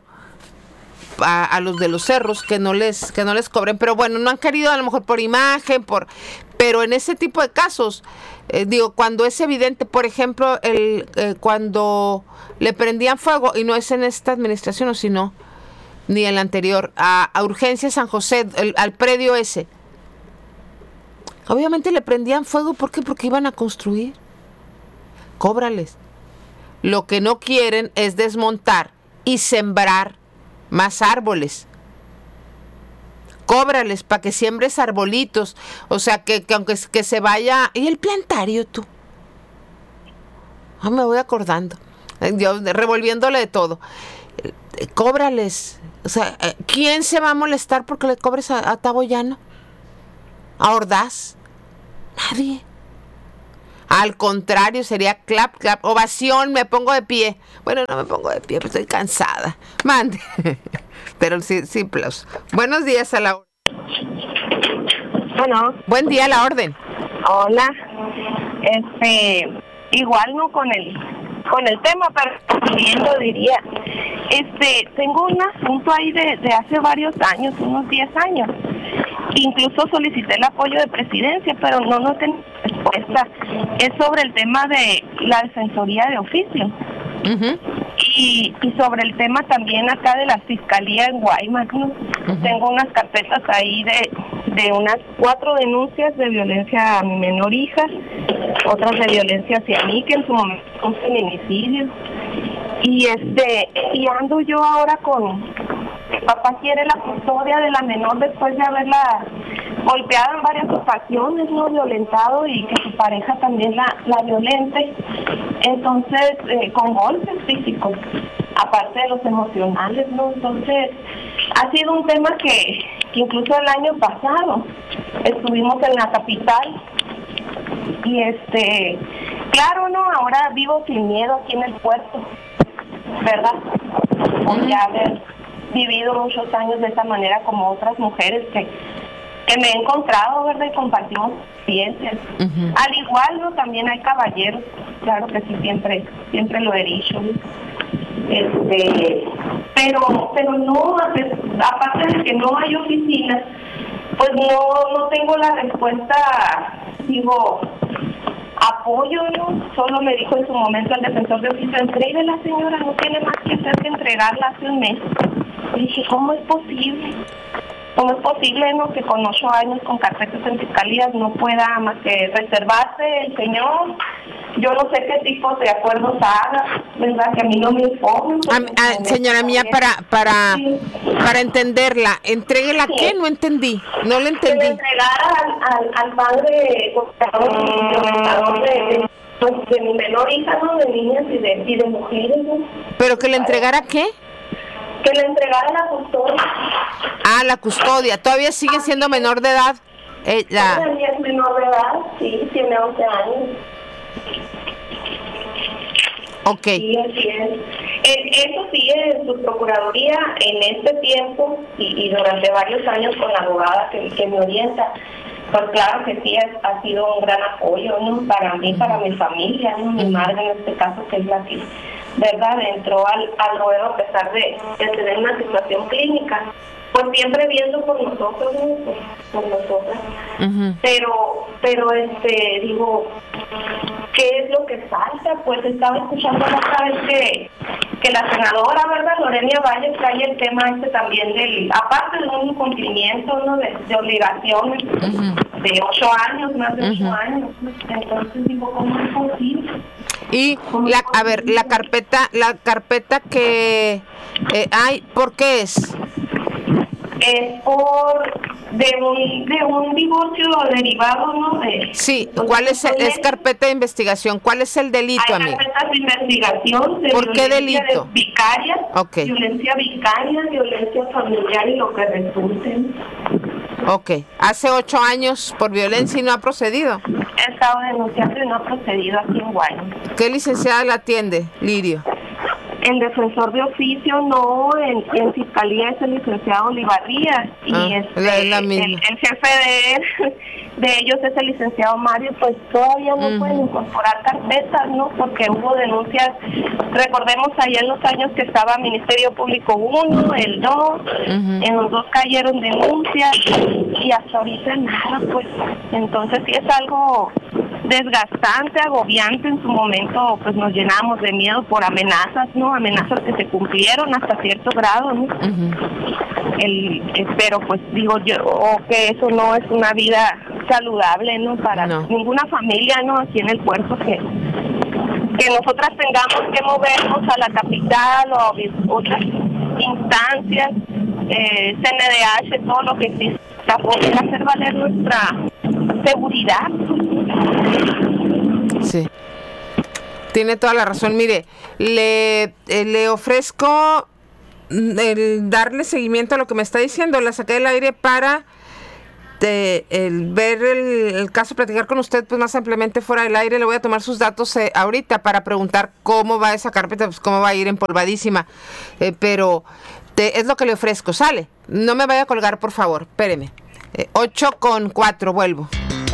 a los de los cerros, que no les cobren, pero bueno, no han querido, a lo mejor por imagen, Pero en ese tipo de casos, cuando es evidente, por ejemplo, cuando le prendían fuego, y no es en esta administración, sino ni en la anterior, a Urgencia San José, al predio ese. Obviamente le prendían fuego, ¿por qué? Porque iban a construir. Cóbrales. Lo que no quieren es desmontar y sembrar más árboles. Cóbrales para que siembres arbolitos. O sea, que aunque que se vaya... ¿Y el plantario, tú? Me voy acordando. Yo revolviéndole de todo. Cóbrales. O sea, ¿quién se va a molestar porque le cobres a Taboyano? ¿A Ordaz? Nadie. Al contrario, sería clap, clap, ovación, me pongo de pie. Bueno, no me pongo de pie, pero estoy cansada. Mande. Pero sí, plus. Buenos días a la orden. Bueno. Buen día a la orden. Hola. Igual no con el tema, pero también lo diría. Tengo un asunto ahí de hace varios años, unos 10 años. Incluso solicité el apoyo de presidencia, pero no tengo respuesta. Es sobre el tema de la defensoría de oficio. Uh-huh. Y sobre el tema también acá de la fiscalía en Guaymas, ¿no? Uh-huh. Tengo unas carpetas ahí de unas 4 denuncias de violencia a mi menor hija, otras de violencia hacia mí, que en su momento fue un feminicidio. Y ando yo ahora papá quiere la custodia de la menor después de haberla golpeado en varias ocasiones, no violentado, y que su pareja también la violente. Entonces, con golpes físicos, aparte de los emocionales, ¿no? Entonces, ha sido un tema que incluso el año pasado estuvimos en la capital y claro, ¿no? Ahora vivo sin miedo aquí en el puerto, ¿verdad? Por ya haber vivido muchos años de esa manera como otras mujeres que me he encontrado, ¿verdad? Y compartimos experiencias. Uh-huh. Al igual, ¿no? También hay caballeros, claro que sí, siempre lo he dicho, ¿no? Pero no, aparte de que no hay oficinas, pues no tengo la respuesta, apoyo, ¿no? Solo me dijo en su momento el defensor de oficio, entregue la señora, no tiene más que hacer que entregarla hace un mes. Y dije, ¿cómo es posible? ¿Cómo es posible, no, que con 8 años con carpetas en fiscalías no pueda más que reservarse el señor? Yo no sé qué tipo de acuerdos haga, ¿verdad? Que a mí no me informan. Señora mía, para entenderla, ¿entréguela qué? No entendí, no le entendí. Que le entregara al padre violentador de mi menor hija, ¿no? De niñas y de mujeres, ¿no? ¿Pero que le entregara qué? Que le entregara la custodia. La custodia. ¿Todavía sigue siendo menor de edad? Todavía es menor de edad, sí, tiene 11 años. Ok. Sí, así es. Eso sí, en su procuraduría, en este tiempo y durante varios años con la abogada que me orienta, pues claro que sí, ha sido un gran apoyo, ¿no? Para mí, para mi familia, ¿no? Mi madre en este caso, que es la que, ¿verdad?, entró al ruedo a pesar de tener una situación clínica, pues siempre viendo por nosotros, ¿no? Por nosotras. Uh-huh. Pero digo, ¿qué es lo que falta? Pues estaba escuchando la otra vez que la senadora, ¿verdad?, Lorena Valles, trae el tema también aparte de un incumplimiento, ¿no?, de obligaciones, uh-huh, de 8 años, más de 8 uh-huh años. Entonces digo, ¿cómo es posible? Y la carpeta que hay, ¿por qué es? Es de un divorcio derivado, ¿no? Sí, ¿cuál es carpeta de investigación? ¿Cuál es el delito, amigo? Hay carpetas de investigación de ¿por qué delito? Vicaria, okay, violencia vicaria, violencia familiar y lo que resulte. Ok, hace 8 años por violencia y no ha procedido. He estado denunciando y no ha procedido aquí en Guaymas. ¿Qué licenciada la atiende, Lirio? El defensor de oficio no, en fiscalía es el licenciado Olivarría y el jefe de ellos es el licenciado Mario. Pues todavía no pueden incorporar carpetas, ¿no? Porque hubo denuncias, recordemos allá en los años que estaba Ministerio Público 1, el 2, en los dos cayeron denuncias y hasta ahorita nada, pues entonces sí es algo desgastante, agobiante. En su momento pues nos llenamos de miedo por amenazas, ¿no? Amenazas que se cumplieron hasta cierto grado, ¿no? Pero pues digo yo que eso no es una vida saludable, ¿no? Para ninguna familia, ¿no? Aquí en el puerto que nosotras tengamos que movernos a la capital o a otras instancias, CNDH, todo lo que existe para poder hacer valer nuestra seguridad. Sí, tiene toda la razón. Mire, le ofrezco el darle seguimiento a lo que me está diciendo. La saqué del aire para ver el caso, platicar con usted pues más ampliamente fuera del aire. Le voy a tomar sus datos ahorita para preguntar cómo va esa carpeta, pues cómo va a ir empolvadísima, pero es lo que le ofrezco. Sale, no me vaya a colgar, por favor, espéreme. 8:04, vuelvo.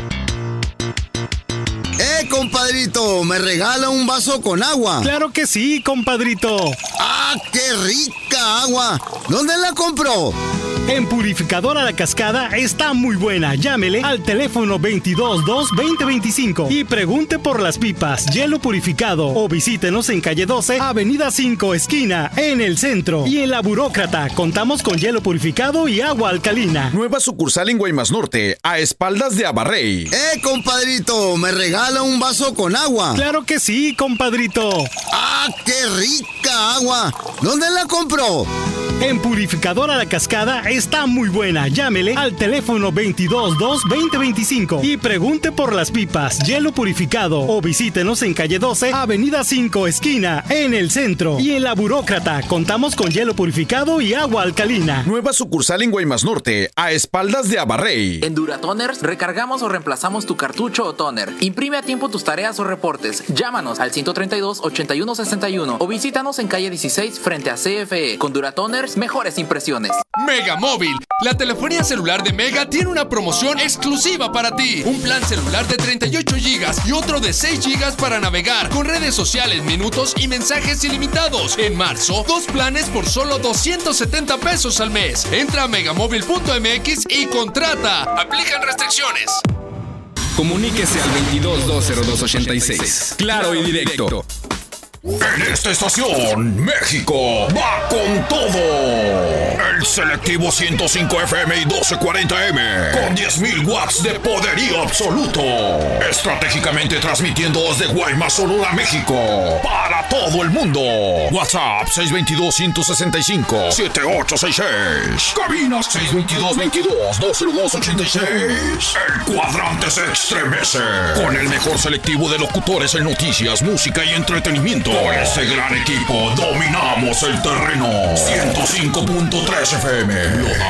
Compadrito, ¿me regala un vaso con agua? Claro que sí, compadrito. ¡Ah, qué rica agua! ¿Dónde la compró? En Purificadora La Cascada está muy buena. Llámele al teléfono 222-2025 y pregunte por las pipas, hielo purificado, o visítenos en calle 12, avenida 5, esquina, en el centro. Y en La Burócrata contamos con hielo purificado y agua alcalina. Nueva sucursal en Guaymas Norte, a espaldas de Abarrey. Compadrito, ¿me regala un vaso con agua? Claro que sí, compadrito. ¡Ah, qué rica agua! ¿Dónde la compró? En Purificadora La Cascada está muy buena. Llámele al teléfono 222-2025 y pregunte por las pipas, hielo purificado, o visítenos en calle 12, avenida 5, esquina, en el centro. Y en La Burócrata contamos con hielo purificado y agua alcalina. Nueva sucursal en Guaymas Norte, a espaldas de Abarrey. En Duratoners recargamos o reemplazamos tu cartucho o toner. Imprime a tiempo tus tareas o reportes. Llámanos al 132-8161 o visítanos en calle 16 frente a CFE. Con Duratoners, mejores impresiones. Mega Móvil, la telefonía celular de Mega tiene una promoción exclusiva para ti. Un plan celular de 38 GB y otro de 6 GB para navegar, con redes sociales, minutos y mensajes ilimitados. En marzo, 2 planes por solo 270 pesos al mes. Entra a megamóvil.mx y contrata. Aplican restricciones. Comuníquese al 22-202-86. Claro y directo. En esta estación, México va con todo. El selectivo 105 FM y 1240M con 10.000 watts de poderío absoluto. Estratégicamente transmitiendo desde Guaymas, Sonora, México, para todo el mundo. WhatsApp 622-165-7866. Cabina 622-22-202-86. El cuadrante se estremece con el mejor selectivo de locutores en noticias, música y entretenimiento. Con este gran equipo dominamos el terreno. 105.3 FM, lo